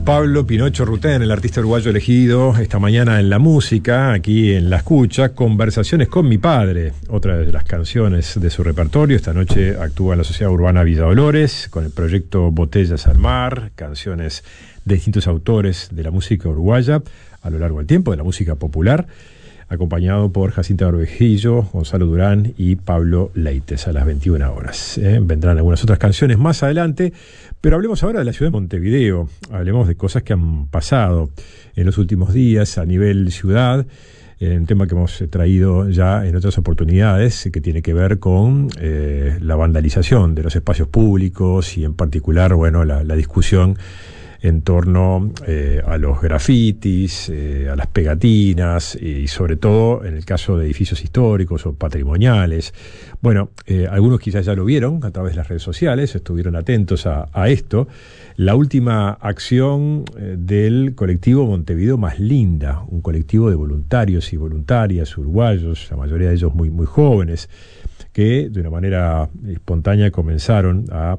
Pablo Pinocho Rutén, el artista uruguayo elegido esta mañana en la música, aquí en La Escucha, Conversaciones con mi padre, otra de las canciones de su repertorio. Esta noche actúa en la Sociedad Urbana Villa Dolores con el proyecto Botellas al Mar, canciones de distintos autores de la música uruguaya a lo largo del tiempo, de la música popular, acompañado por Jacinta Barbejillo, Gonzalo Durán y Pablo Leites a las 21 horas. Vendrán algunas otras canciones más adelante, pero hablemos ahora de la ciudad de Montevideo, hablemos de cosas que han pasado en los últimos días a nivel ciudad, un tema que hemos traído ya en otras oportunidades, que tiene que ver con la vandalización de los espacios públicos y en particular, bueno, la discusión en torno a los grafitis, a las pegatinas y sobre todo en el caso de edificios históricos o patrimoniales. Bueno, algunos quizás ya lo vieron a través de las redes sociales, estuvieron atentos a esto. La última acción del colectivo Montevideo Más Linda, un colectivo de voluntarios y voluntarias uruguayos, la mayoría de ellos muy jóvenes, que de una manera espontánea comenzaron a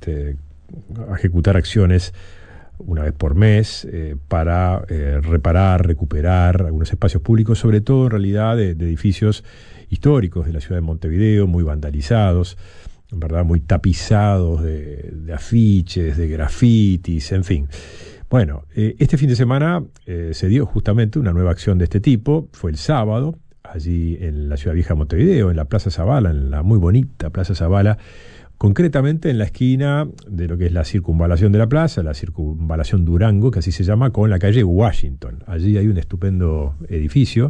ejecutar acciones una vez por mes, para reparar, recuperar algunos espacios públicos, sobre todo en realidad de edificios históricos de la ciudad de Montevideo, muy vandalizados, en verdad muy tapizados de afiches, de grafitis, en fin. Bueno, este fin de semana se dio justamente una nueva acción de este tipo, fue el sábado, allí en la ciudad vieja de Montevideo, en la Plaza Zabala, en la muy bonita Plaza Zabala, concretamente en la esquina de lo que es la circunvalación de la plaza, la circunvalación Durango, que así se llama, con la calle Washington. Allí hay un estupendo edificio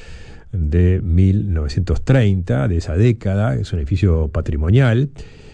de 1930, de esa década, es un edificio patrimonial,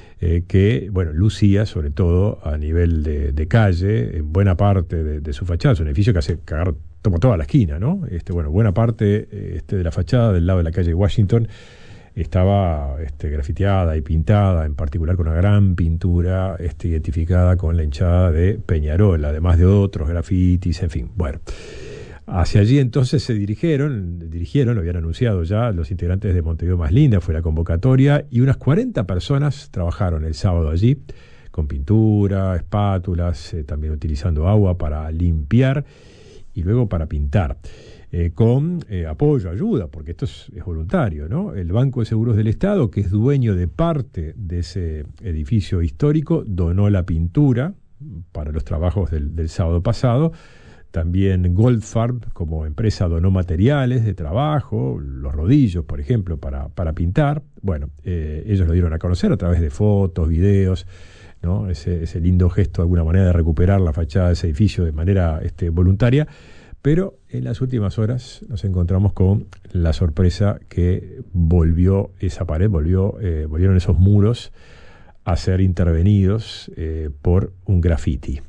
que, bueno, lucía sobre todo a nivel de calle, en buena parte de su fachada. Es un edificio que hace cagar toda la esquina, ¿no? Buena parte de la fachada del lado de la calle Washington estaba grafiteada y pintada, en particular con una gran pintura identificada con la hinchada de Peñarol, además de otros grafitis, en fin. Bueno, hacia allí entonces se dirigieron, lo habían anunciado ya los integrantes de Montevideo Más Linda, fue la convocatoria, y unas 40 personas trabajaron el sábado allí, con pintura, espátulas, también utilizando agua para limpiar y luego para pintar. Con apoyo, ayuda, porque esto es voluntario, ¿no? El Banco de Seguros del Estado, que es dueño de parte de ese edificio histórico, donó la pintura para los trabajos del sábado pasado. También Goldfarb, como empresa, donó materiales de trabajo, los rodillos, por ejemplo, para pintar. Bueno, ellos lo dieron a conocer a través de fotos, videos, ¿no? Ese lindo gesto, de alguna manera, de recuperar la fachada de ese edificio de manera voluntaria. Pero en las últimas horas nos encontramos con la sorpresa que volvió esa pared, volvieron esos muros a ser intervenidos por un graffiti,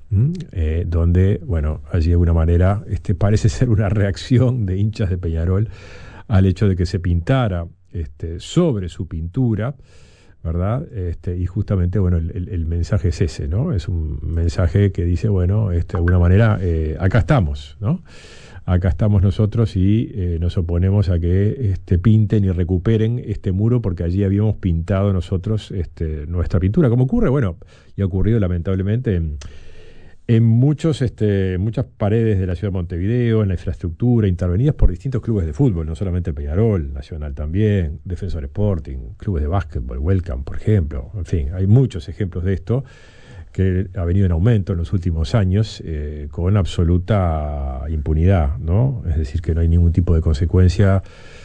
donde, bueno, allí de alguna manera parece ser una reacción de hinchas de Peñarol al hecho de que se pintara sobre su pintura, ¿verdad? Y justamente, bueno, el mensaje es ese, ¿no? Es un mensaje que dice, bueno, de alguna manera, acá estamos, ¿no? Acá estamos nosotros y nos oponemos a que pinten y recuperen este muro, porque allí habíamos pintado nosotros nuestra pintura, como ocurre, bueno, y ha ocurrido lamentablemente en muchas paredes de la ciudad de Montevideo, en la infraestructura, intervenidas por distintos clubes de fútbol, no solamente el Peñarol, Nacional también, Defensor Sporting, clubes de básquetbol, Welcome, por ejemplo. En fin, hay muchos ejemplos de esto que ha venido en aumento en los últimos años, con absoluta impunidad, ¿no? Es decir, que no hay ningún tipo de consecuencia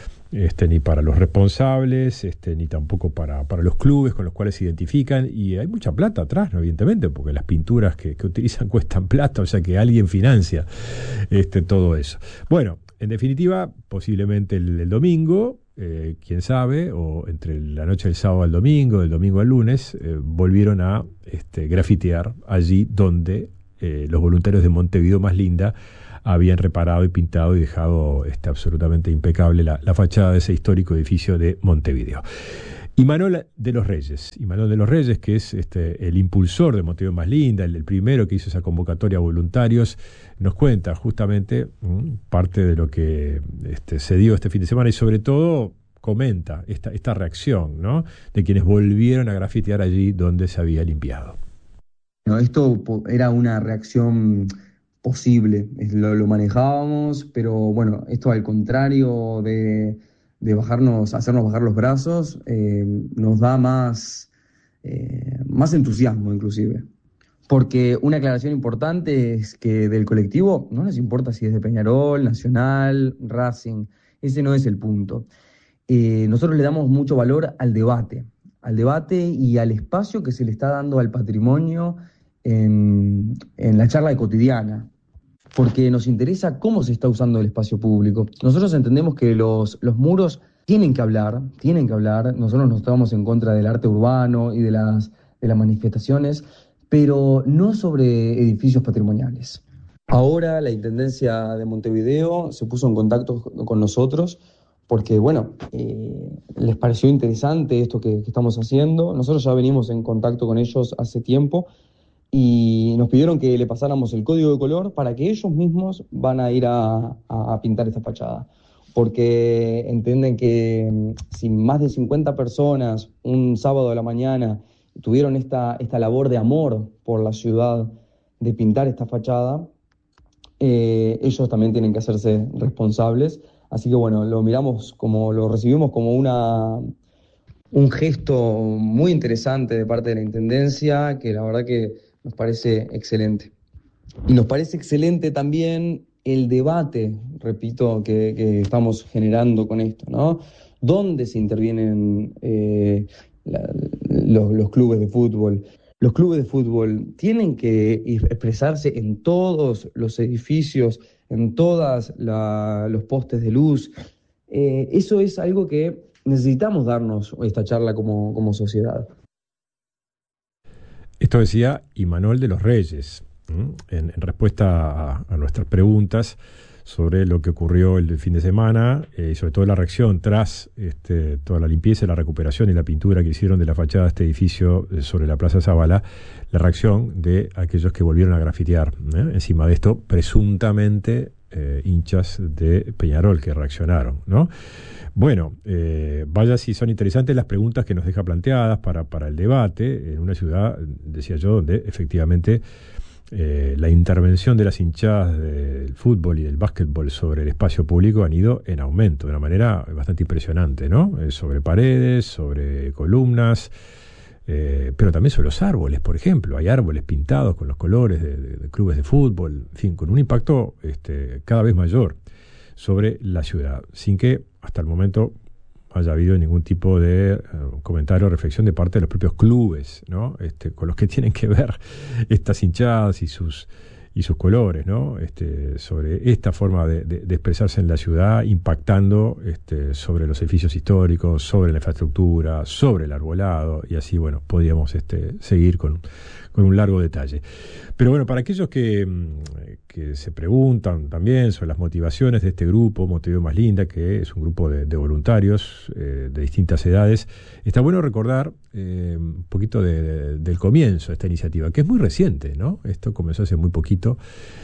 ni para los responsables, ni tampoco para los clubes con los cuales se identifican, y hay mucha plata atrás, ¿no? Evidentemente, porque las pinturas que utilizan cuestan plata, o sea que alguien financia todo eso. Bueno, en definitiva, posiblemente el domingo, quién sabe, o entre la noche del sábado al domingo, del domingo al lunes, volvieron a grafitear allí donde los voluntarios de Montevideo Más Linda habían reparado y pintado y dejado absolutamente impecable la fachada de ese histórico edificio de Montevideo. Imanol de los Reyes, que es el impulsor de Montevideo Más Linda, el primero que hizo esa convocatoria a voluntarios, nos cuenta justamente parte de lo que se dio este fin de semana y sobre todo comenta esta reacción, ¿no?, de quienes volvieron a grafitear allí donde se había limpiado. No, esto era una reacción posible. Lo manejábamos, pero bueno, esto al contrario de hacernos bajar los brazos, nos da más entusiasmo inclusive. Porque una aclaración importante es que del colectivo no nos importa si es de Peñarol, Nacional, Racing, ese no es el punto. Nosotros le damos mucho valor al debate y al espacio que se le está dando al patrimonio en la charla cotidiana, porque nos interesa cómo se está usando el espacio público. Nosotros entendemos que los muros tienen que hablar, nosotros no estamos en contra del arte urbano y de las manifestaciones, pero no sobre edificios patrimoniales. Ahora la Intendencia de Montevideo se puso en contacto con nosotros porque, bueno, les pareció interesante esto que estamos haciendo. Nosotros ya venimos en contacto con ellos hace tiempo y nos pidieron que le pasáramos el código de color para que ellos mismos van a ir a pintar esta fachada. Porque entienden que si más de 50 personas un sábado a la mañana tuvieron esta labor de amor por la ciudad, de pintar esta fachada, ellos también tienen que hacerse responsables. Así que bueno, lo recibimos como un gesto muy interesante de parte de la Intendencia, que la verdad que nos parece excelente. Y nos parece excelente también el debate, repito, que estamos generando con esto, ¿no? ¿Dónde se intervienen los clubes de fútbol? Los clubes de fútbol tienen que expresarse en todos los edificios, en todos los postes de luz. Eso es algo que necesitamos darnos esta charla como sociedad. Esto decía Imanol de los Reyes, en respuesta a nuestras preguntas sobre lo que ocurrió el fin de semana y sobre todo la reacción tras toda la limpieza, la recuperación y la pintura que hicieron de la fachada de este edificio sobre la Plaza Zabala, la reacción de aquellos que volvieron a grafitear encima de esto, presuntamente hinchas de Peñarol que reaccionaron, ¿no? Bueno, vaya si son interesantes las preguntas que nos deja planteadas para el debate en una ciudad, decía yo, donde efectivamente la intervención de las hinchadas del fútbol y del básquetbol sobre el espacio público han ido en aumento de una manera bastante impresionante, ¿no? Sobre paredes, sobre columnas, pero también sobre los árboles, por ejemplo. Hay árboles pintados con los colores de clubes de fútbol, en fin, con un impacto cada vez mayor sobre la ciudad, sin que hasta el momento haya habido ningún tipo de comentario o reflexión de parte de los propios clubes, ¿no? Con los que tienen que ver estas hinchadas y sus colores, ¿no? Sobre esta forma de expresarse en la ciudad, impactando sobre los edificios históricos, sobre la infraestructura, sobre el arbolado, y así, bueno, podíamos seguir con un largo detalle. Pero bueno, para aquellos que se preguntan también sobre las motivaciones de este grupo, Montevideo Más Linda, que es un grupo de voluntarios de distintas edades, está bueno recordar un poquito del comienzo de esta iniciativa, que es muy reciente, ¿no? Esto comenzó hace muy poquito,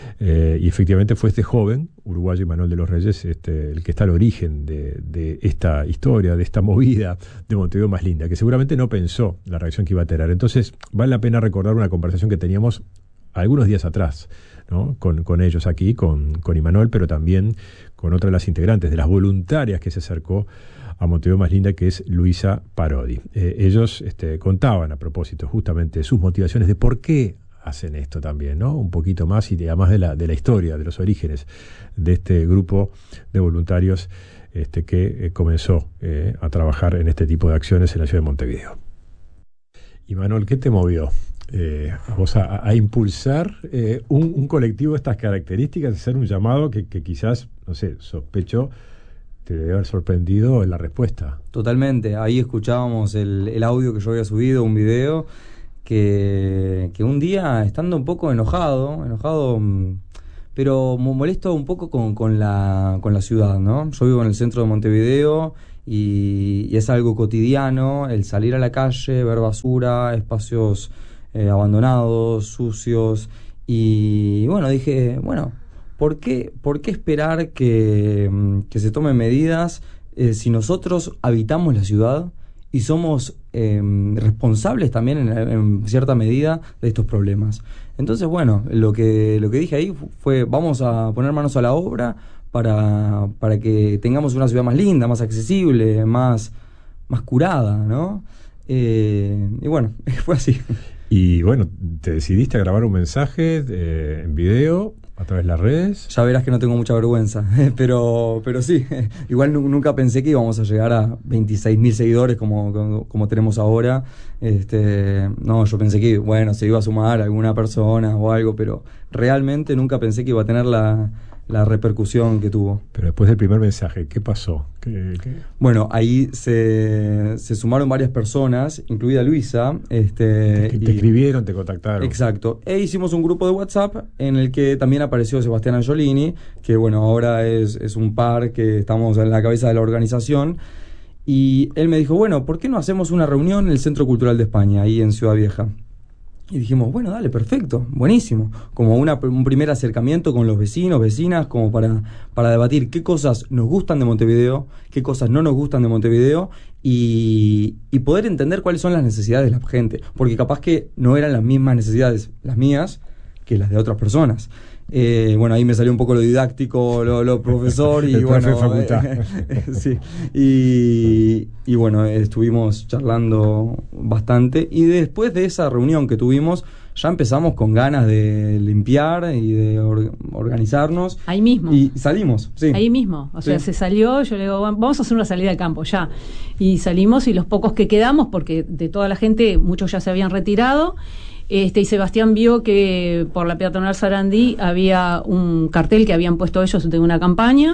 y efectivamente fue este joven uruguayo Imanol de los Reyes el que está al origen de esta historia, de esta movida de Montevideo Más Linda, que seguramente no pensó la reacción que iba a tener. Entonces vale la pena recordar una conversación que teníamos algunos días atrás, ¿no? Con ellos aquí, con Imanol, pero también con otra de las integrantes, de las voluntarias que se acercó a Montevideo Más Linda, que es Luisa Parodi. Ellos contaban a propósito justamente sus motivaciones de por qué hacen esto también, ¿no? Un poquito más, y además de la historia, de los orígenes de este grupo de voluntarios que comenzó a trabajar en este tipo de acciones en la ciudad de Montevideo. Imanol, ¿qué te movió vos a impulsar un colectivo de estas características, hacer un llamado que quizás, no sé, sospecho, te debe haber sorprendido en la respuesta? Totalmente, ahí escuchábamos el audio que yo había subido, un video que un día, estando un poco enojado, pero molesto un poco con la ciudad, ¿no? Yo vivo en el centro de Montevideo y es algo cotidiano el salir a la calle, ver basura, espacios abandonados, sucios, y bueno, dije, bueno, ¿por qué esperar que se tomen medidas si nosotros habitamos la ciudad y somos responsables también en cierta medida de estos problemas. Entonces, bueno, lo que dije ahí fue, vamos a poner manos a la obra para que tengamos una ciudad más linda, más accesible, más curada, ¿no? Y bueno, fue así. Y bueno, te decidiste a grabar un mensaje en video a través de las redes. Ya verás que no tengo mucha vergüenza, pero sí, igual nunca pensé que íbamos a llegar a 26.000 seguidores como tenemos ahora. No, yo pensé que, bueno, se iba a sumar alguna persona o algo, pero realmente nunca pensé que iba a tener la repercusión que tuvo. Pero después del primer mensaje, ¿qué pasó? Bueno, ahí se sumaron varias personas, incluida Luisa. Te escribieron, te contactaron. Exacto. E hicimos un grupo de WhatsApp en el que también apareció Sebastián Angiolini, que bueno, ahora es un par que estamos en la cabeza de la organización. Y él me dijo, bueno, ¿por qué no hacemos una reunión en el Centro Cultural de España, ahí en Ciudad Vieja? Y dijimos, bueno, dale, perfecto, buenísimo. Como un primer acercamiento con los vecinos, vecinas, como para debatir qué cosas nos gustan de Montevideo, qué cosas no nos gustan de Montevideo, y poder entender cuáles son las necesidades de la gente. Porque capaz que no eran las mismas necesidades las mías que las de otras personas. Bueno, ahí me salió un poco lo didáctico, lo profesor, y bueno, sí. Y bueno, estuvimos charlando bastante, y después de esa reunión que tuvimos, ya empezamos con ganas de limpiar y de organizarnos. Ahí mismo. Y salimos, sí. Ahí mismo. O sea, se salió, yo le digo, vamos a hacer una salida de campo ya. Y salimos, y los pocos que quedamos, porque de toda la gente, muchos ya se habían retirado. Y Sebastián vio que por la peatonal Sarandí había un cartel que habían puesto ellos de una campaña.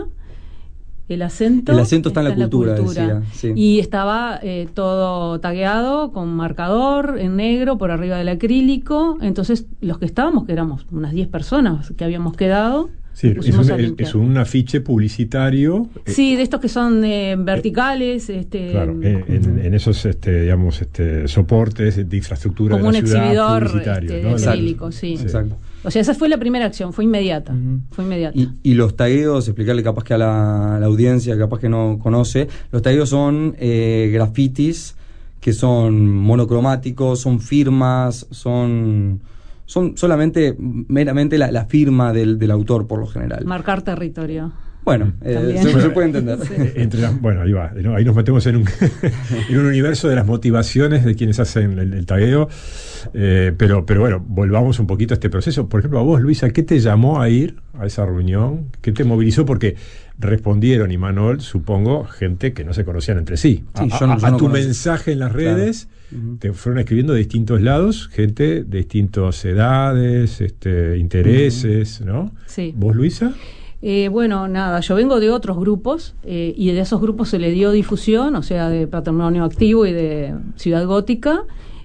El acento está en la cultura. Decía, sí. Y estaba todo tagueado con marcador en negro por arriba del acrílico. Entonces, los que estábamos, que éramos unas 10 personas que habíamos quedado. Sí, es un afiche publicitario. Sí, de estos que son verticales. Claro, en esos digamos, soportes de infraestructura como de la ciudad, exhibidor publicitario, ¿no? acrílico, sí. Exacto. O sea, esa fue la primera acción, fue inmediata. Fue inmediata. Y los tagueos, explicarle capaz que a la audiencia, capaz que no conoce, los tagueos son grafitis que son monocromáticos, son firmas, son solamente meramente la firma del autor, por lo general. Marcar territorio. Bueno, se puede entender. Sí. Bueno, ahí va, ¿no? Ahí nos metemos en un universo de las motivaciones de quienes hacen el tagueo. Pero bueno, volvamos un poquito a este proceso. Por ejemplo, a vos, Luisa, ¿qué te llamó a ir a esa reunión? ¿Qué te movilizó? Porque respondieron, y Manuel, supongo, gente que no se conocían entre sí. Yo no tu mensaje en las redes, claro. Te fueron escribiendo de distintos lados, gente de distintas edades, intereses, ¿no? Sí. ¿Vos, Luisa? Bueno, nada, yo vengo de otros grupos, y de esos grupos se le dio difusión, o sea, de Patrimonio Activo y de Ciudad Gótica,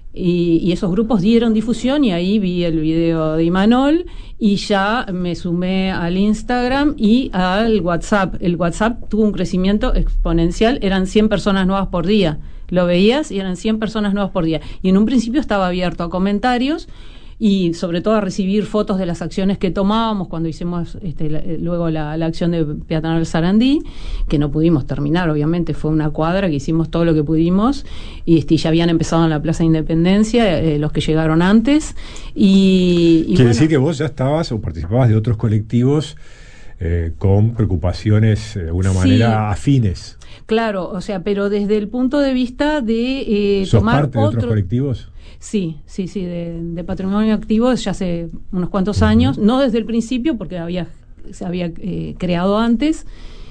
y esos grupos dieron difusión, y ahí vi el video de Imanol, y ya me sumé al Instagram y al WhatsApp. El WhatsApp tuvo un crecimiento exponencial, eran 100 personas nuevas por día. Lo veías y eran 100 personas nuevas por día. Y en un principio estaba abierto a comentarios, y sobre todo a recibir fotos de las acciones que tomábamos cuando hicimos luego la acción de peatonal Sarandí, que no pudimos terminar, obviamente, fue una cuadra que hicimos todo lo que pudimos, y ya habían empezado en la Plaza Independencia los que llegaron antes. Quiere decir que vos ya estabas o participabas de otros colectivos con preocupaciones de alguna manera afines. Claro, o sea, pero desde el punto de vista de ¿Sos tomar parte de otros colectivos? Sí, de Patrimonio Activo ya hace unos cuantos años, no desde el principio porque se había creado antes,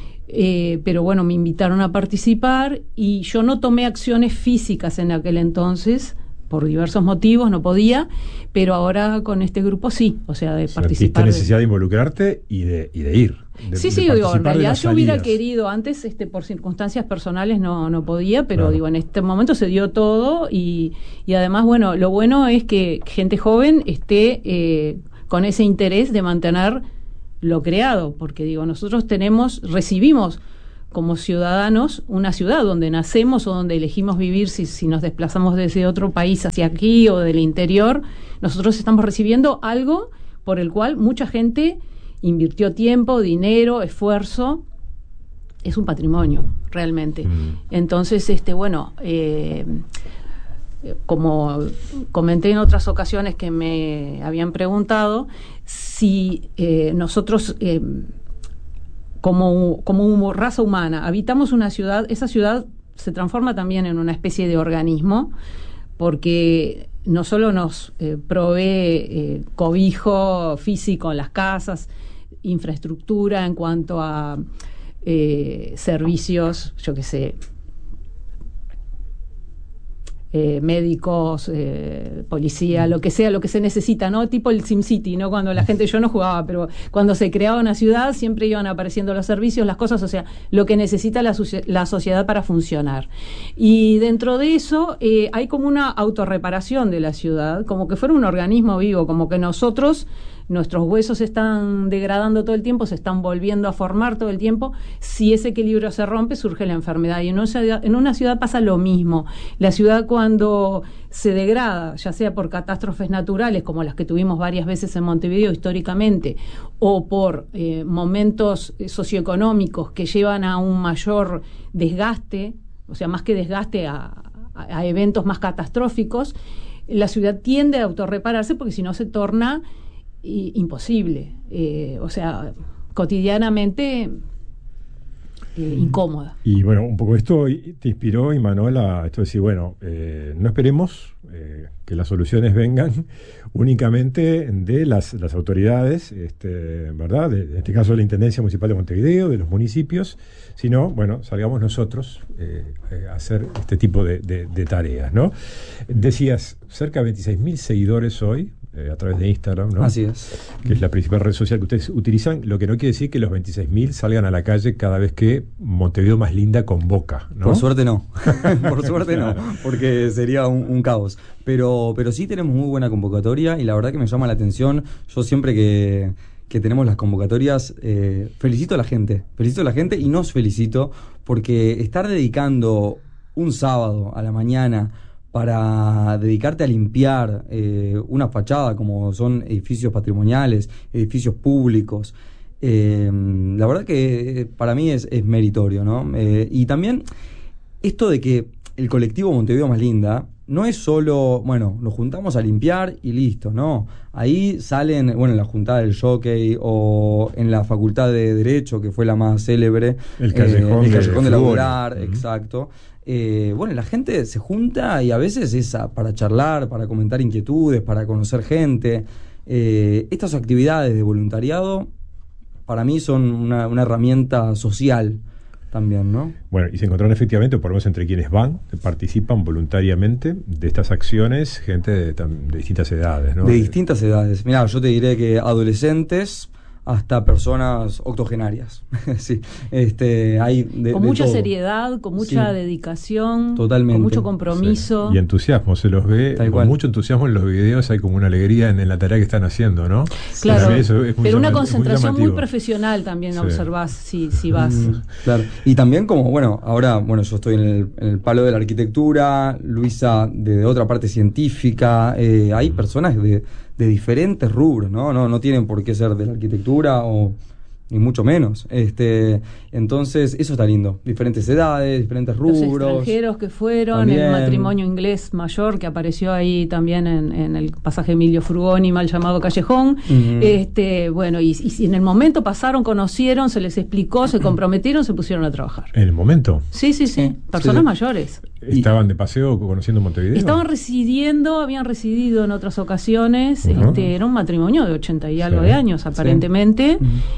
pero bueno, me invitaron a participar, y yo no tomé acciones físicas en aquel entonces, por diversos motivos, no podía, pero ahora con este grupo sí, o sea, de participar. ¿Sentiste necesidad de involucrarte y de ir? Sí, digo, en realidad yo hubiera querido antes, por circunstancias personales no podía, pero claro, digo, en este momento se dio todo, y además, bueno, lo bueno es que gente joven esté con ese interés de mantener lo creado, porque digo, nosotros recibimos como ciudadanos una ciudad donde nacemos o donde elegimos vivir, si nos desplazamos desde otro país hacia aquí o del interior, nosotros estamos recibiendo algo por el cual mucha gente invirtió tiempo, dinero, esfuerzo, es un patrimonio, realmente. Entonces, bueno, como comenté en otras ocasiones que me habían preguntado, si nosotros, como raza humana, habitamos una ciudad, esa ciudad se transforma también en una especie de organismo, porque no solo nos provee cobijo físico en las casas, infraestructura en cuanto a servicios, yo qué sé, médicos, policía, lo que sea, lo que se necesita, ¿no? Tipo el SimCity, ¿no? Cuando la gente, yo no jugaba, pero cuando se creaba una ciudad siempre iban apareciendo los servicios, las cosas, o sea, lo que necesita la sociedad para funcionar. Y dentro de eso hay como una autorreparación de la ciudad, como que fuera un organismo vivo, como que nuestros huesos se están degradando todo el tiempo, se están volviendo a formar todo el tiempo. Si ese equilibrio se rompe, surge la enfermedad. Y en una ciudad pasa lo mismo. La ciudad, cuando se degrada, ya sea por catástrofes naturales, como las que tuvimos varias veces en Montevideo históricamente, o por momentos socioeconómicos que llevan a un mayor desgaste, o sea, más que desgaste, a eventos más catastróficos, la ciudad tiende a autorrepararse, porque si no se torna imposible, o sea, cotidianamente incómoda. Y bueno, un poco esto te inspiró, Imanol, a esto de decir, bueno, no esperemos que las soluciones vengan únicamente de las autoridades, ¿verdad? En este caso de la Intendencia Municipal de Montevideo, de los municipios, sino, bueno, salgamos nosotros a hacer este tipo de tareas, ¿no? Decías, cerca de 26.000 seguidores hoy, a través de Instagram, ¿no? Así es. Que es la principal red social que ustedes utilizan, lo que no quiere decir que los 26.000 salgan a la calle cada vez que Montevideo Más Linda convoca, ¿no? Por suerte no. Por suerte no, porque sería un caos. Pero sí tenemos muy buena convocatoria, y la verdad que me llama la atención. Yo siempre que tenemos las convocatorias, felicito a la gente y nos felicito, porque estar dedicando un sábado a la mañana para dedicarte a limpiar una fachada, como son edificios patrimoniales, edificios públicos, la verdad que para mí es meritorio, ¿no? Y también esto de que el colectivo Montevideo Más Linda no es solo, bueno, nos juntamos a limpiar y listo, no. Ahí salen, bueno, en la juntada del Jockey o en la Facultad de Derecho, que fue la más célebre, el Callejón de Laburar, exacto. Bueno, la gente se junta y a veces es para charlar, para comentar inquietudes, para conocer gente. Estas actividades de voluntariado para mí son una herramienta social también, ¿no? Bueno, y se encontraron efectivamente, por lo menos entre quienes participan voluntariamente de estas acciones, gente de distintas edades, ¿no? De distintas edades. Mirá, yo te diré que adolescentes hasta personas octogenarias. Sí, hay con mucha todo. Seriedad, con mucha dedicación, totalmente, con mucho compromiso. Sí. Y entusiasmo, se los ve con mucho entusiasmo en los videos, hay como una alegría en la tarea que están haciendo, ¿no? Claro, eso es pero una concentración muy profesional también, sí. Observás si vas. Claro, y también como, ahora yo estoy en el palo de la arquitectura, Luisa de otra parte científica, hay personas de diferentes rubros, no tienen por qué ser de la arquitectura ni mucho menos. Entonces, eso está lindo. Diferentes edades, diferentes rubros. Los extranjeros que fueron, también. El matrimonio inglés mayor que apareció ahí también en el pasaje Emilio Frugoni, mal llamado Callejón. Bueno, y en el momento pasaron, conocieron, se les explicó, se comprometieron, se pusieron a trabajar. ¿En el momento? Sí. Personas mayores. ¿Estaban de paseo conociendo Montevideo? Habían residido en otras ocasiones. Era un matrimonio de 80 y algo de años, aparentemente.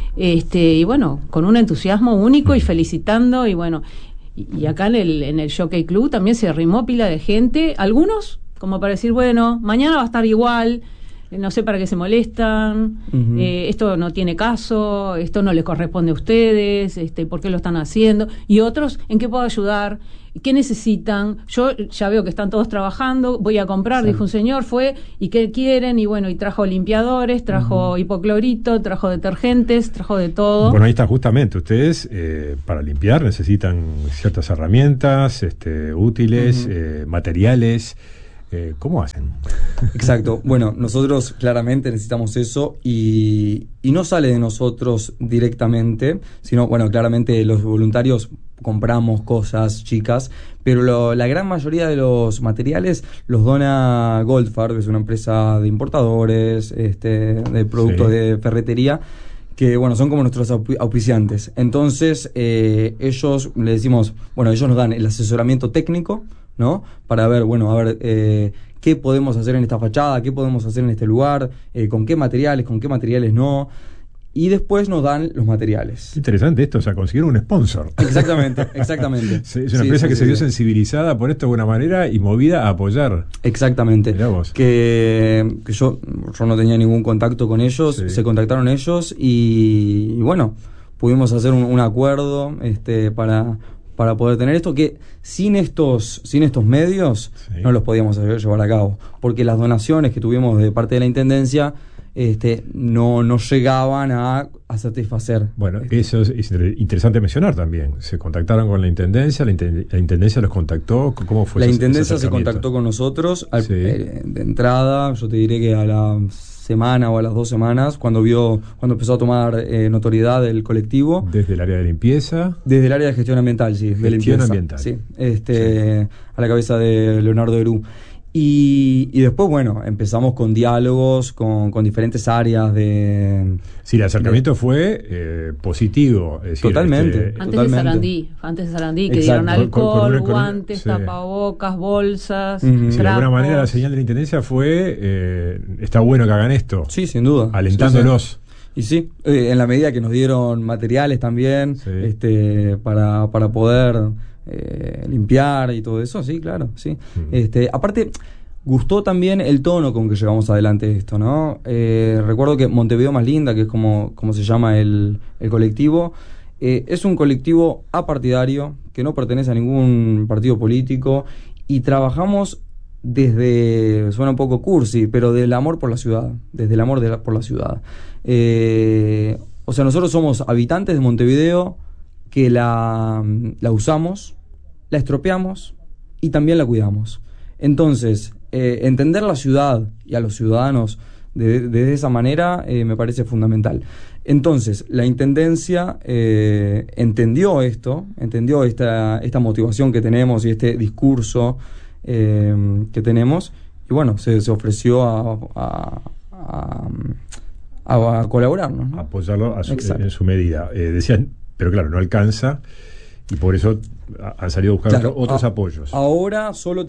Y bueno, con un entusiasmo único y felicitando. Y bueno, y acá en el Jockey Club también se arrimó pila de gente. Algunos, como para decir, bueno, mañana va a estar igual. No sé para qué se molestan, esto no tiene caso, esto no les corresponde a ustedes, ¿por qué lo están haciendo? Y otros, ¿en qué puedo ayudar? ¿Qué necesitan? Yo ya veo que están todos trabajando, voy a comprar, dijo un señor, fue, ¿y qué quieren? Y bueno, y trajo limpiadores, trajo hipoclorito, trajo detergentes, trajo de todo. Bueno, ahí está justamente, ustedes para limpiar necesitan ciertas herramientas útiles, materiales. ¿Cómo hacen? Exacto. Bueno, nosotros claramente necesitamos eso y no sale de nosotros directamente, sino, bueno, claramente los voluntarios compramos cosas chicas, pero la gran mayoría de los materiales los dona Goldfarb, es una empresa de importadores, de productos de ferretería, que bueno, son como nuestros auspiciantes. Entonces, ellos le decimos, bueno, ellos nos dan el asesoramiento técnico, ¿no? Para ver, bueno, a ver, qué podemos hacer en esta fachada, qué podemos hacer en este lugar, con qué materiales no. Y después nos dan los materiales. Interesante esto, o sea, consiguieron un sponsor. Exactamente. Es una empresa que se vio sensibilizada por esto de alguna manera y movida a apoyar. Exactamente. Que yo no tenía ningún contacto con ellos, se contactaron ellos y bueno, pudimos hacer un acuerdo para poder tener esto, que sin estos medios no los podíamos llevar a cabo, porque las donaciones que tuvimos de parte de la Intendencia no llegaban a satisfacer. Bueno, eso es interesante mencionar también. Se contactaron con la Intendencia, la Intendencia los contactó. ¿Cómo fue la Intendencia se contactó con nosotros de entrada, yo te diré que a la semana o a las 2 semanas, cuando empezó a tomar notoriedad el colectivo. ¿Desde el área de limpieza? Desde el área de gestión ambiental, sí. De limpieza. Ambiental. Sí, a la cabeza de Leonardo Herú. Y después, bueno, empezamos con diálogos con diferentes áreas de... Sí, el acercamiento fue positivo. Es decir, totalmente. Antes de Sarandí, que dieron alcohol, guantes, tapabocas, bolsas, trapos. De alguna manera la señal de la Intendencia fue, está bueno que hagan esto. Sí, sin duda. Alentándolos. Y sí, en la medida que nos dieron materiales también, para poder... limpiar y todo eso, sí, claro, sí. Aparte, gustó también el tono con que llevamos adelante esto, ¿no? Recuerdo que Montevideo Más Linda, que es como se llama el colectivo, es un colectivo apartidario, que no pertenece a ningún partido político, y trabajamos desde, suena un poco cursi, pero del amor por la ciudad, desde el amor por la ciudad. O sea, nosotros somos habitantes de Montevideo, que la usamos, la estropeamos y también la cuidamos. Entonces, entender la ciudad y a los ciudadanos de esa manera me parece fundamental. Entonces, la Intendencia entendió esta motivación que tenemos y este discurso que tenemos, y bueno, se ofreció a colaborar, ¿no? Apoyarlo en su medida. Decían, pero claro, no alcanza y por eso han salido a buscar otros apoyos. Ahora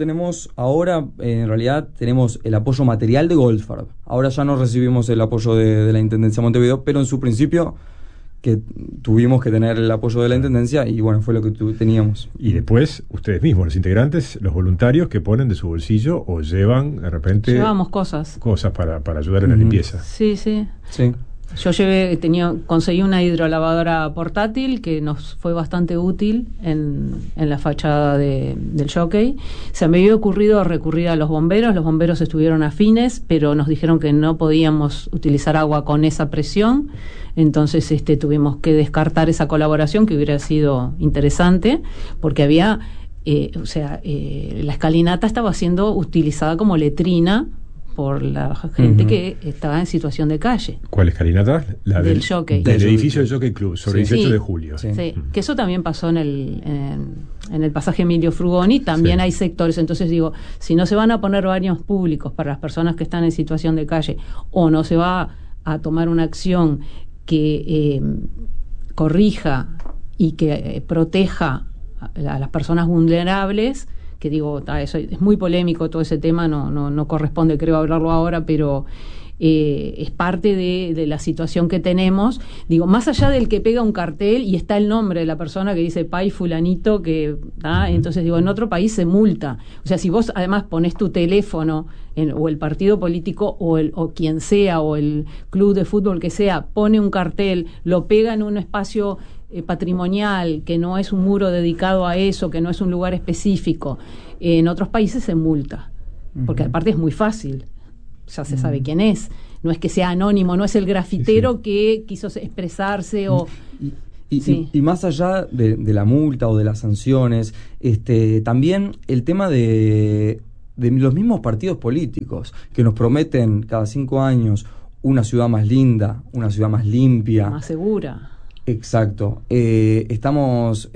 en realidad tenemos el apoyo material de Goldfarb. Ahora ya no recibimos el apoyo de la Intendencia de Montevideo, pero en su principio que tuvimos que tener el apoyo de la Intendencia y bueno, fue lo que teníamos. Y después, ustedes mismos, los integrantes, los voluntarios que ponen de su bolsillo o llevan de repente... Llevamos cosas para ayudar en la limpieza. Sí. Yo conseguí una hidrolavadora portátil que nos fue bastante útil en la fachada del Jockey. Se me había ocurrido recurrir a los bomberos estuvieron afines, pero nos dijeron que no podíamos utilizar agua con esa presión, entonces tuvimos que descartar esa colaboración, que hubiera sido interesante, porque había, la escalinata estaba siendo utilizada como letrina por la gente que estaba en situación de calle. ¿Cuál escalinata? La del Jockey. Del edificio del Jockey Club, sobre 18 de julio. Sí, que eso también pasó en el pasaje Emilio Frugoni, también hay sectores. Entonces digo, si no se van a poner baños públicos para las personas que están en situación de calle, o no se va a tomar una acción que corrija y que proteja a las personas vulnerables, que digo, eso es muy polémico todo ese tema, no corresponde creo hablarlo ahora, pero es parte de la situación que tenemos. Digo, más allá del que pega un cartel y está el nombre de la persona que dice Pai fulanito, que entonces digo, en otro país se multa. O sea, si vos además pones tu teléfono o el partido político o quien sea, o el club de fútbol que sea, pone un cartel, lo pega en un espacio patrimonial, que no es un muro dedicado a eso, que no es un lugar específico, en otros países se multa, porque aparte es muy fácil, ya se sabe quién es, no es que sea anónimo, no es el grafitero que quiso expresarse o... Y más allá de la multa o de las sanciones, también el tema de de los mismos partidos políticos que nos prometen cada 5 años una ciudad más linda, una ciudad más limpia, más segura. Exacto. Estamos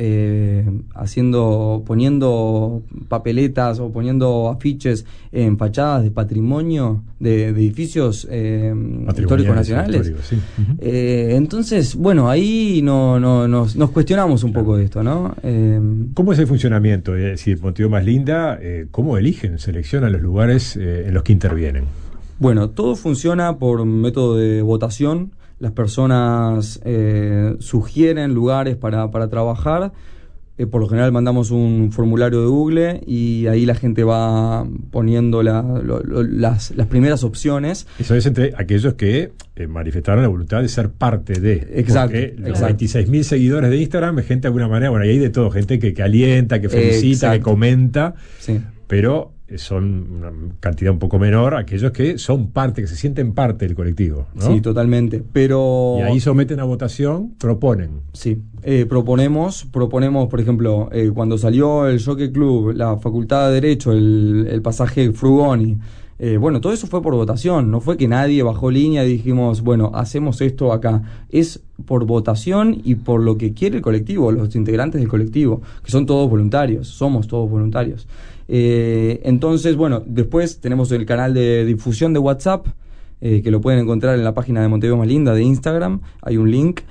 poniendo papeletas o poniendo afiches en fachadas de patrimonio de edificios históricos nacionales. Históricos, sí. Entonces, bueno, ahí nos cuestionamos un poco de esto, ¿no? ¿Cómo es el funcionamiento? Es decir, Montevideo Más Linda, ¿cómo seleccionan los lugares en los que intervienen? Bueno, todo funciona por método de votación. Las personas sugieren lugares para trabajar. Por lo general mandamos un formulario de Google y ahí la gente va poniendo las primeras opciones. Eso es entre aquellos que manifestaron la voluntad de ser parte de. Exacto. Porque los 26.000 seguidores de Instagram es gente de alguna manera, bueno, ahí hay de todo, gente que alienta, que felicita, que comenta, sí. Pero son una cantidad un poco menor aquellos que son parte, que se sienten parte del colectivo, ¿no? Sí, totalmente. Pero y ahí someten a votación, proponen. Sí, proponemos, por ejemplo, cuando salió el Jockey Club, la Facultad de Derecho, el pasaje Frugoni, bueno, todo eso fue por votación, no fue que nadie bajó línea y dijimos, bueno, hacemos esto acá. Es por votación y por lo que quiere el colectivo, los integrantes del colectivo, que son todos voluntarios, somos todos voluntarios. Entonces, bueno, después tenemos el canal de difusión de WhatsApp, que lo pueden encontrar en la página de Montevideo Más Linda de Instagram, hay un link.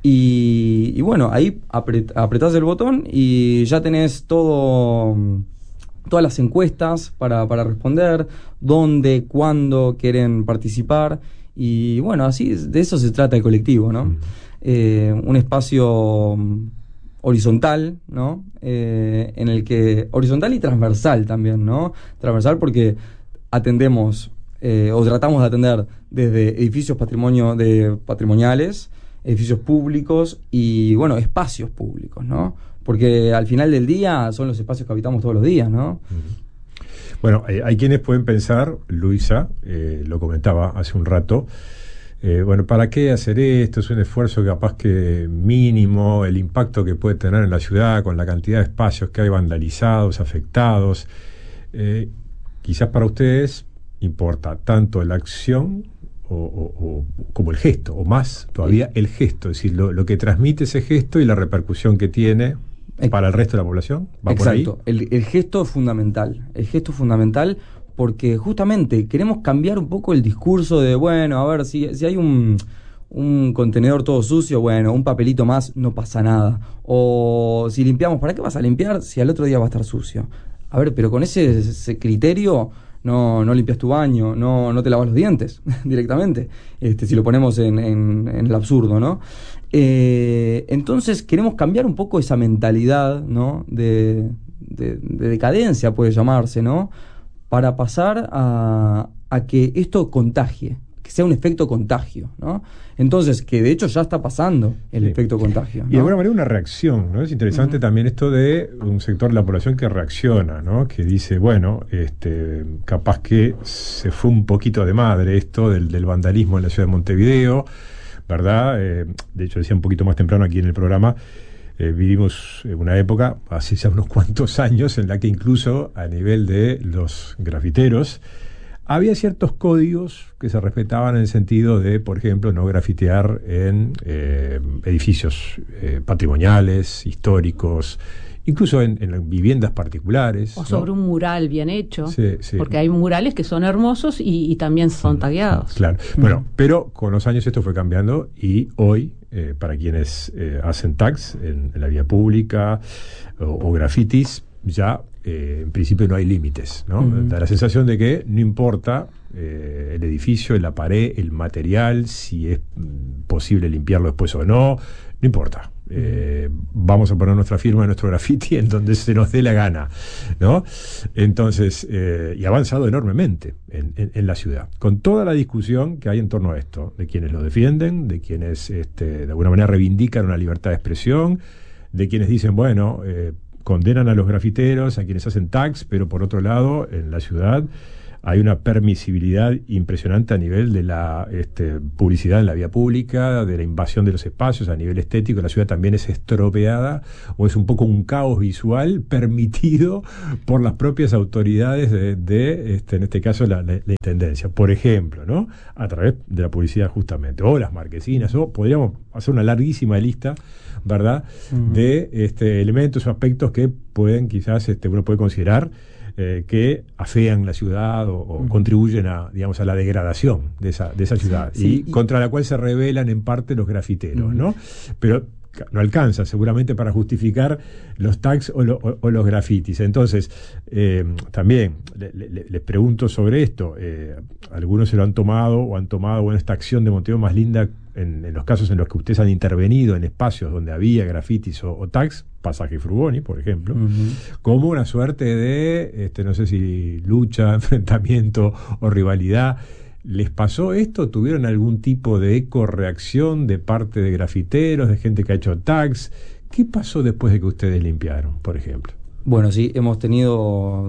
Y bueno, ahí apretás el botón y ya tenés todas las encuestas para responder, dónde, cuándo quieren participar. Y bueno, así de eso se trata el colectivo, ¿no? Un espacio horizontal, ¿no? En el que horizontal y transversal también, ¿no? Transversal porque atendemos o tratamos de atender desde edificios patrimoniales, edificios públicos y, bueno, espacios públicos, ¿no? Porque al final del día son los espacios que habitamos todos los días, ¿no? Bueno, hay quienes pueden pensar, Luisa, lo comentaba hace un rato, bueno, ¿para qué hacer esto? Es un esfuerzo capaz que mínimo, el impacto que puede tener en la ciudad con la cantidad de espacios que hay vandalizados, afectados. Quizás para ustedes importa tanto la acción como el gesto, o más todavía el gesto, es decir, lo que transmite ese gesto y la repercusión que tiene para el resto de la población. ¿Va Exacto. por ahí? El gesto es fundamental. El gesto es fundamental porque justamente queremos cambiar un poco el discurso de, bueno, a ver, si hay un contenedor todo sucio, bueno, un papelito más, no pasa nada. O si limpiamos, ¿para qué vas a limpiar si al otro día va a estar sucio? A ver, pero con ese criterio no limpias tu baño, no te lavas los dientes directamente, si lo ponemos en el absurdo, ¿no? Entonces queremos cambiar un poco esa mentalidad, ¿no? de decadencia, puede llamarse, ¿no? Para pasar a que esto contagie, que sea un efecto contagio, ¿no? Entonces, que de hecho ya está pasando el efecto contagio, ¿no? Y de alguna manera una reacción, ¿no? Es interesante también esto de un sector de la población que reacciona, ¿no? Que dice, bueno, capaz que se fue un poquito de madre esto del vandalismo en la ciudad de Montevideo, ¿verdad? De hecho, decía un poquito más temprano aquí en el programa, vivimos una época, hace ya unos cuantos años, en la que incluso a nivel de los grafiteros había ciertos códigos que se respetaban en el sentido de, por ejemplo, no grafitear en edificios patrimoniales, históricos, incluso en viviendas particulares. O sobre un mural bien hecho, sí. porque hay murales que son hermosos y también son tagueados. Claro, bueno, pero con los años esto fue cambiando y hoy, para quienes hacen tags en la vía pública o grafitis, ya en principio no hay límites, ¿no? Da la sensación de que no importa el edificio, la pared, el material, si es posible limpiarlo después o no importa. Vamos a poner nuestra firma en nuestro graffiti en donde se nos dé la gana, ¿no? Entonces, y ha avanzado enormemente en la ciudad, con toda la discusión que hay en torno a esto, de quienes lo defienden, de quienes de alguna manera reivindican una libertad de expresión, de quienes dicen, bueno, condenan a los grafiteros, a quienes hacen tags, pero por otro lado, en la ciudad hay una permisibilidad impresionante a nivel de la publicidad en la vía pública, de la invasión de los espacios, a nivel estético. La ciudad también es estropeada, o es un poco un caos visual permitido por las propias autoridades en este caso, la intendencia, por ejemplo, ¿no? A través de la publicidad justamente, o las marquesinas, o podríamos hacer una larguísima lista, ¿verdad? De elementos o aspectos que pueden quizás uno puede considerar que afean la ciudad o contribuyen a la degradación de esa ciudad, sí, y contra la cual se rebelan en parte los grafiteros, ¿no? Pero no alcanza seguramente para justificar los tags o los grafitis. Entonces, también les pregunto sobre esto. Algunos se lo han tomado o han tomado esta acción de Montevideo Más Linda en los casos en los que ustedes han intervenido en espacios donde había grafitis o tags, Pasaje Frugoni, por ejemplo, como una suerte de, no sé si lucha, enfrentamiento o rivalidad. ¿Les pasó esto? ¿Tuvieron algún tipo de eco-reacción de parte de grafiteros, de gente que ha hecho tags? ¿Qué pasó después de que ustedes limpiaron, por ejemplo? Bueno, sí, hemos tenido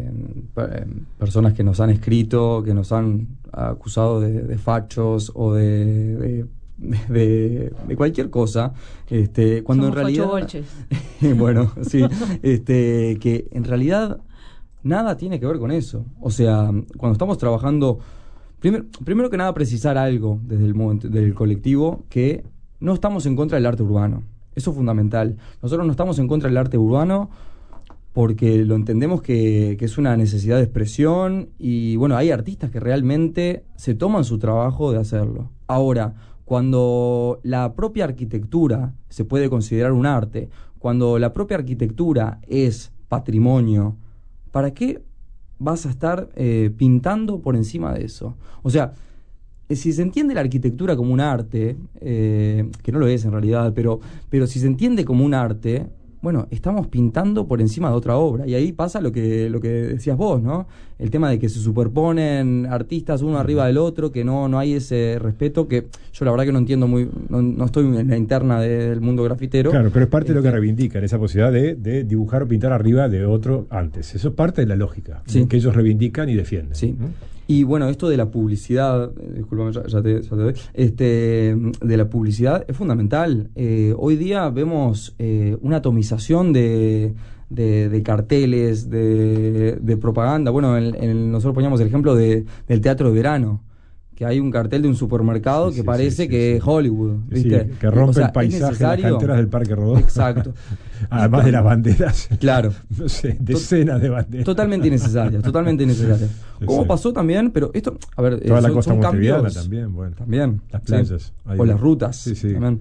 personas que nos han escrito, que nos han acusado de fachos o de cualquier cosa, cuando Somos en realidad bueno, sí, que en realidad nada tiene que ver con eso. O sea, cuando estamos trabajando, primero que nada precisar algo desde el momento del colectivo, que no estamos en contra del arte urbano. Eso es fundamental. Nosotros no estamos en contra del arte urbano porque lo entendemos que es una necesidad de expresión, y bueno, hay artistas que realmente se toman su trabajo de hacerlo. Ahora, cuando la propia arquitectura se puede considerar un arte, cuando la propia arquitectura es patrimonio, ¿para qué vas a estar pintando por encima de eso? O sea, si se entiende la arquitectura como un arte, que no lo es en realidad, pero si se entiende como un arte, bueno, estamos pintando por encima de otra obra, y ahí pasa lo que decías vos, ¿no? El tema de que se superponen artistas uno arriba del otro, que no hay ese respeto, que yo la verdad que no entiendo no estoy en la interna del mundo grafitero. Claro, pero es parte de lo que reivindican, esa posibilidad de dibujar o pintar arriba de otro antes. Eso es parte de la lógica, sí, que ellos reivindican y defienden. Sí. Y bueno, esto de la publicidad, discúlpame, ya te doy, de la publicidad es fundamental. Hoy día vemos una atomización de carteles, de propaganda. Bueno, nosotros poníamos el ejemplo del teatro de verano, que hay un cartel de un supermercado que parece que es Hollywood, ¿viste? Sí, que rompe el paisaje, las canteras del Parque Rodó. Exacto. Además de las banderas. Claro. No sé, decenas de banderas. Totalmente innecesarias. Como pasó también, pero esto, a ver, toda la costa montevideana también, bueno. También. Las playas. Sí. O las rutas. Sí. También.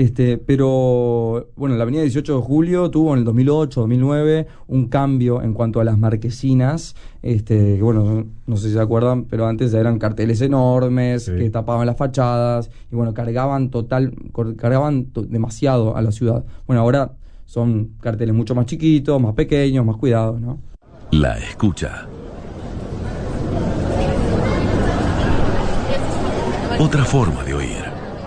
Pero, bueno, la avenida 18 de Julio tuvo en el 2008, 2009, un cambio en cuanto a las marquesinas, que bueno, no sé si se acuerdan, pero antes eran carteles enormes, que tapaban las fachadas, y bueno, cargaban demasiado a la ciudad. Bueno, ahora son carteles mucho más chiquitos, más pequeños, más cuidados, ¿no? La escucha. Otra forma de oír.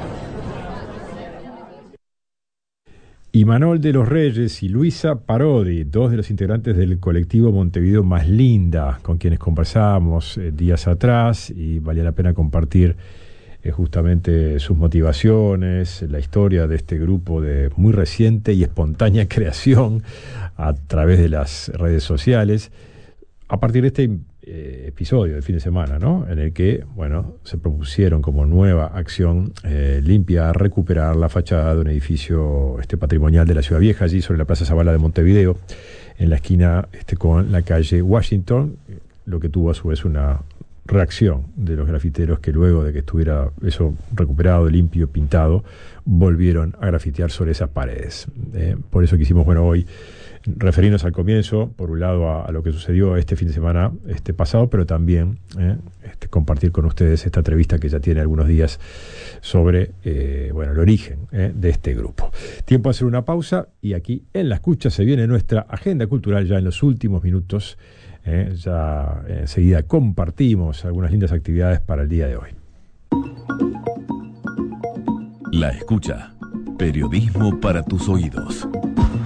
Imanol de los Reyes y Luisa Parodi, dos de los integrantes del colectivo Montevideo Más Linda, con quienes conversábamos días atrás, y valía la pena compartir justamente sus motivaciones, la historia de este grupo de muy reciente y espontánea creación a través de las redes sociales, a partir de este episodio del fin de semana, ¿no? En el que, bueno, se propusieron como nueva acción limpiar, recuperar la fachada de un edificio patrimonial de la Ciudad Vieja, allí sobre la Plaza Zavala de Montevideo, en la esquina con la calle Washington, lo que tuvo a su vez una reacción de los grafiteros que luego de que estuviera eso recuperado, limpio, pintado, volvieron a grafitear sobre esas paredes. Por eso quisimos, hoy referirnos al comienzo, por un lado a lo que sucedió este fin de semana pasado, pero también compartir con ustedes esta entrevista que ya tiene algunos días sobre el origen de este grupo. Tiempo a hacer una pausa, y aquí en La Escucha se viene nuestra agenda cultural ya en los últimos minutos. Ya enseguida compartimos algunas lindas actividades para el día de hoy. La Escucha, periodismo para tus oídos.